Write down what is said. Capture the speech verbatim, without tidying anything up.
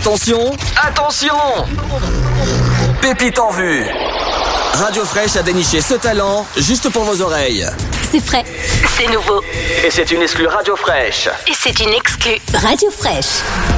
Attention, attention, pépite en vue. Radio Fraîche a déniché ce talent juste pour vos oreilles. C'est frais, c'est nouveau. Et c'est une exclue Radio Fraîche. Et c'est une exclue Radio Fraîche.